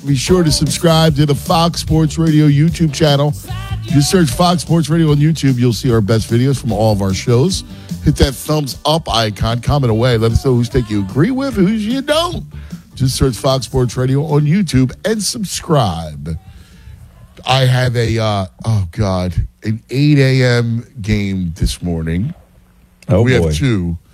Be sure to subscribe to the Fox Sports Radio YouTube channel. Just search Fox Sports Radio on YouTube. You'll see our best videos from all of our shows. Hit that thumbs up icon. Comment away. Let us know whose take you agree with, whose you don't. Just search Fox Sports Radio on YouTube and subscribe. I have an 8 a.m. game this morning. Oh, we boy. have two.